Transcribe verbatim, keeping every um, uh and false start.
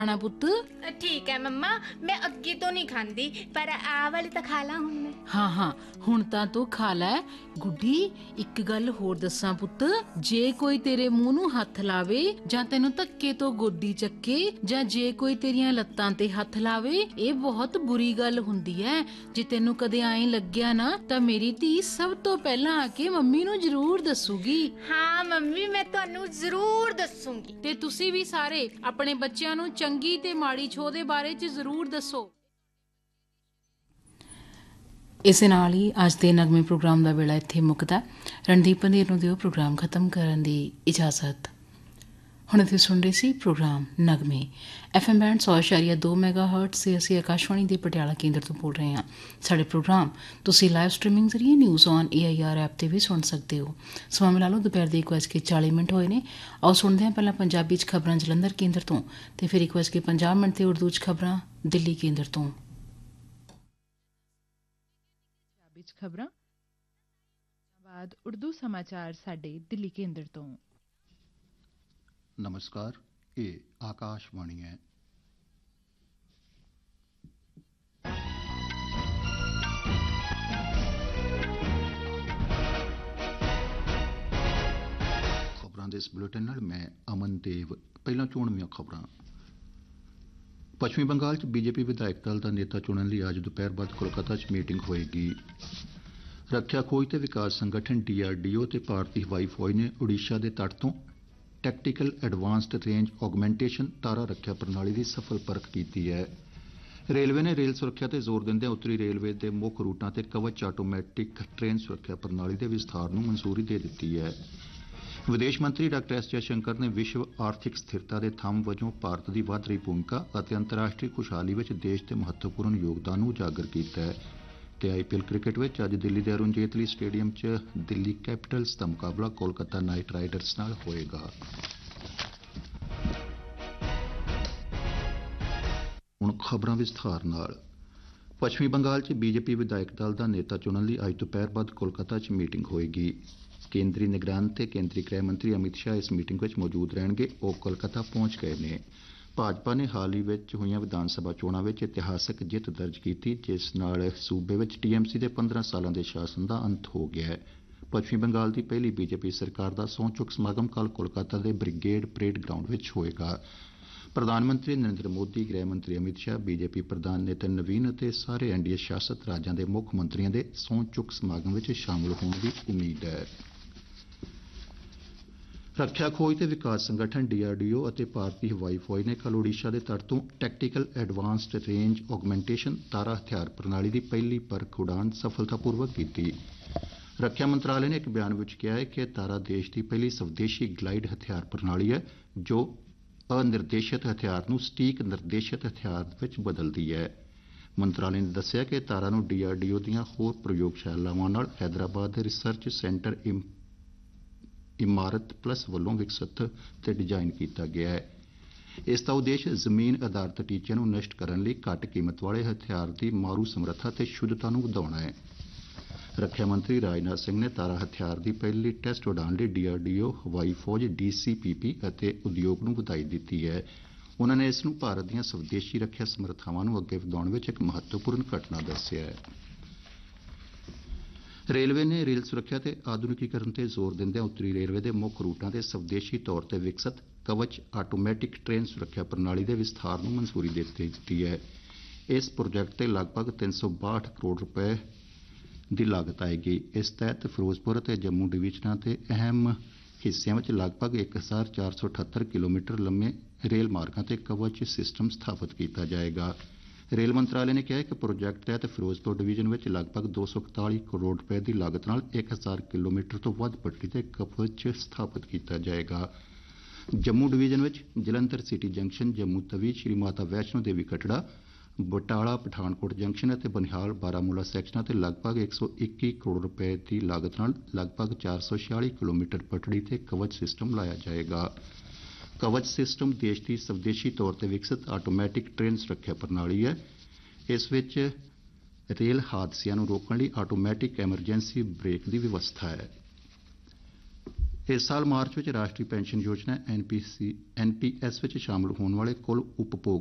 ਖਾਣਾ ਪੁੱਤ? ਠੀਕ ਹੈ ਮੰਮਾ, ਮੈਂ ਅੱਗੇ ਤੋਂ ਨਹੀਂ ਖਾਂਦੀ, ਪਰ ਆਹ ਵਾਲੀ ਤਾਂ ਖਾ ਲਾਂ ਹੁਣ ਮੈਂ। ਹਾਂ ਹਾਂ ਹੁਣ ਤਾਂ ਤੂੰ ਖਾ ਲੈ। ਗੁੱਡੀ ਇੱਕ ਗੱਲ ਹੋਰ ਦੱਸਾਂ ਪੁੱਤ, ਜੇ ਕੋਈ ਤੇਰੇ ਮੂੰਹ ਨੂੰ ਹੱਥ ਲਾਵੇ ਜਾਂ ਤੈਨੂੰ ਧੱਕੇ ਤੋਂ ਗੋਦੀ ਚੱਕੇ ਜਾਂ ਜੇ ਕੋਈ ਤੇਰੀਆਂ ਲੱਤਾਂ ਤੇ ਹੱਥ ਲਾਵੇ, ਇਹ ਬਹੁਤ ਬੁਰੀ ਗੱਲ ਹੁੰਦੀ ਹੈ। ਜੇ ਤੈਨੂੰ ਕਦੇ ਐਂ ਲੱਗਿਆ ਨਾ ਤਾਂ ਮੇਰੀ ਧੀ ਸਭ ਤੋਂ ਪਹਿਲਾਂ ਆ ਕੇ ਮੰਮੀ ਨੂੰ ਜ਼ਰੂਰ ਦੱਸੂਗੀ। ਹਾਂ ਮੰਮੀ, ਮੈਂ ਤੁਹਾਨੂੰ ਜ਼ਰੂਰ ਦੱਸੂਗੀ। ਤੇ ਤੁਸੀਂ ਵੀ ਸਾਰੇ ਆਪਣੇ ਬੱਚਿਆਂ ਨੂੰ ਚੰਗੀ ਤੇ ਮਾੜੀ ਛੋਹ ਦੇ ਬਾਰੇ ਚ ਜ਼ਰੂਰ ਦੱਸੋ। ਇਸੇ ਨਾਲ ਹੀ ਅੱਜ ਦੇ ਨਗਮੇ ਪ੍ਰੋਗਰਾਮ ਦਾ ਵੇਲਾ ਇੱਥੇ ਮੁੱਕਦਾ। ਰਣਦੀਪ ਪੰਧੇਰ ਨੂੰ ਦਿਓ ਪ੍ਰੋਗਰਾਮ ਖਤਮ ਕਰਨ ਦੀ ਇਜਾਜ਼ਤ। ਹੁਣ ਅਸੀਂ ਸੁਣ ਰਹੇ ਸੀ ਪ੍ਰੋਗਰਾਮ ਨਗਮੇ ਐਫ ਐਮ ਬੈਂਡ ਸੌ ਇਸ਼ਾਰੀਆ ਦੋ ਮੈਗਾ ਹਰਟ ਸੇ। ਅਸੀਂ ਆਕਾਸ਼ਵਾਣੀ ਦੇ ਪਟਿਆਲਾ ਕੇਂਦਰ ਤੋਂ ਬੋਲ ਰਹੇ ਹਾਂ। ਸਾਡੇ ਪ੍ਰੋਗਰਾਮ ਤੁਸੀਂ ਲਾਈਵ ਸਟ੍ਰੀਮਿੰਗ ਜ਼ਰੀਏ news on A I R app ਤੇ ਵੀ ਸੁਣ ਸਕਦੇ ਹੋ। ਸਮਾਂ ਮਿਲਾ ਲਓ ਦੁਪਹਿਰ ਦੇ ਇੱਕ ਵੱਜ ਕੇ ਚਾਲੀ ਮਿੰਟ ਹੋਏ ਨੇ। ਆਓ ਸੁਣਦੇ ਹਾਂ ਪਹਿਲਾਂ ਪੰਜਾਬੀ 'ਚ ਖਬਰਾਂ ਜਲੰਧਰ ਕੇਂਦਰ ਤੋਂ, ਤੇ ਫਿਰ ਇੱਕ ਵੱਜ ਕੇ ਪੰਜਾਹ ਮਿੰਟ ਤੇ ਉਰਦੂ 'ਚ ਖਬਰਾਂ ਦਿੱਲੀ ਕੇਂਦਰ ਤੋਂ। ਪੰਜਾਬੀ 'ਚ ਖਬਰਾਂ ਬਾਅਦ ਉਰਦੂ ਸਮਾਚਾਰ ਸਾਡੇ ਦਿੱਲੀ ਕੇਂਦਰ ਤੋਂ। नमस्कार, ये आकाशवाणी है। खबरां दे इस बुलेटिन नाल मैं अमन देव। पहला चोणवीं खबरां। पश्चिमी बंगाल च बीजेपी विधायक दल का नेता चुनने लिए अज दोपहर बाद कोलकाता च मीटिंग होएगी। रक्षा खोज ते विकास संगठन डी आर डी ओ ते भारतीय हवाई फौज ने ओडिशा के तट तो टैक्टिकल एडवांस्ड रेंज ऑगमेंटेशन तारा रक्षा प्रणाली की सफल परख की है। रेलवे ने रेल सुरक्षा पर जोर देंदे उत्तरी रेलवे के मुख्य रूटां ते कवच आटोमैटिक ट्रेन सुरक्षा प्रणाली के विस्तार नूं मंजूरी दे दी है। विदेश मंत्री डॉक्टर एस जयशंकर ने विश्व आर्थिक स्थिरता के थंम वजों भारत की वध रही भूमिका और अंतर्राष्ट्रीय खुशहाली में देश के महत्वपूर्ण योगदान नूं उजागर किया है। ते आई पी एल क्रिकेट में अज दिल्ली के अरुण जेतली स्टेडियम च दिल्ली कैपिटल्स का मुकाबला कोलकाता नाइट राइडर्स नाल होएगा। हुण खबरां विस्तार नाल। पश्चिमी बंगाल च बीजेपी विधायक दल का नेता चुनने लिए अज दोपहर बाद कोलकाता च मीटिंग होएगी। केंद्रीय निगरान ते केंद्रीय गृह मंत्री अमित शाह इस मीटिंग में मौजूद रहणगे। वो कोलकाता पहुंच गए ने। भाजपा ने हाल ही में हुई विधान सभा चोणों में इतिहासक जित दर्ज की, जिस नाल सूबे में टी एम सी के पंद्रह सालों के शासन का अंत हो गया है। पश्चिमी बंगाल की पहली बीजेपी सरकार का सहुं चुक समागम कल कोलकाता के ब्रिगेड परेड ग्राउंड में होएगा। प्रधानमंत्री नरेंद्र मोदी, गृह मंत्री अमित शाह, बीजेपी प्रधान नितिन नवीन और सारे एन डी ए शासित राज्यों के मुख्य मंत्रियों के सहुं चुक समागम में शामिल होने की उम्मीद है। रक्षा खोज ते विकास संगठन डी आर डी ओ और भारतीय हवाई फौज ने कल ओडिशा के तट तो टैक्टिकल एडवांस्ड रेंज ऑगमेंटेशन तारा हथियार प्रणाली की पहली परख उड़ान सफलतापूर्वक की। रक्षा मंत्रालय ने एक बयान में कहा है कि तारा देश की पहली स्वदेशी ग्लाइड हथियार प्रणाली है जो अनिर्देशित हथियार नूं सटीक निर्देशित हथियार में बदलती है। मंत्रालय ने दस्सिया कि तारा नूं डी आर डी ओ दीआं होर प्रयोगशालावां नाल हैदराबाद दे रिसर्च सेंटर इम इमारत प्लस वलों विकसित ते डिजाइन किया गया है। इसका उद्देश्य जमीन आधारित टीचों को नष्ट करने लिए घट कीमत वाले हथियार की मारू समर्था ते शुद्धता को बढ़ाना है। रक्षा मंत्री राजनाथ सिंह ने तारा हथियार की पहली टेस्ट उड़ान लिए डी आर डी ओ, हवाई फौज, डी सी पी पी और उद्योग को बधाई दी है। उन्होंने इसनूं भारत दी स्वदेशी रक्षा समर्थावां नूं अगे वधाउण विच एक महत्वपूर्ण घटना दस्सिया है। रेलवे ने रेल सुरक्षा ते आधुनिकीकरण ते जोर देंदे उत्तरी रेलवे के मुख्य रूटां ते स्वदेशी तौर पर विकसित कवच आटोमैटिक ट्रेन सुरक्षा प्रणाली के विस्तार नूं मंजूरी दे दी है। इस प्रोजैक्ट ते लगभग तीन सौ बाहठ करोड़ रुपए की लागत आएगी। इस तहत फिरोजपुर ते जम्मू डिवीजनां ते अहम हिस्सों में लगभग एक हज़ार चार सौ अठहत्तर किलोमीटर लंबे रेल मार्गों ते कवच सिस्टम स्थापित किया जाएगा। रेल मंत्रालय ने कहा है कि प्रोजैक्ट तहत फिरोजपुर डिवीजन में लगभग दो सौ इकताली करोड़ रुपए की लागत नाल एक हज़ार किलोमीटर तो वध पटड़ी ते कवच स्थापित किया जाएगा। जम्मू डिवीजन में Jalandhar city junction, Jammu Tawi, Shri Mata Vaishno Devi Katra, Batala Pathankot junction और बनिहाल बारामूला सैक्शनां ते लगभग एक सौ इक्की करोड़ रुपए की लागत नाल लगभग चार सौ छियाली किलोमीटर पटड़ी ते कवच सिस्टम लाया जाएगा। कवच सिस्टम देश की स्वदेशी तौर पर विकसित आटोमैटिक ट्रेन सुरक्षा प्रणाली है। इस विच रेल हादसियां नूं रोकण लई आटोमैटिक एमरजेंसी ब्रेक की व्यवस्था है। ਇਸ ਸਾਲ ਮਾਰਚ ਵਿੱਚ ਰਾਸ਼ਟਰੀ ਪੈਨਸ਼ਨ ਯੋਜਨਾ ਐਨ ਪੀ ਐਸ ਵਿੱਚ ਸ਼ਾਮਲ ਹੋਣ ਵਾਲੇ ਕੁੱਲ ਉਪਭੋਗ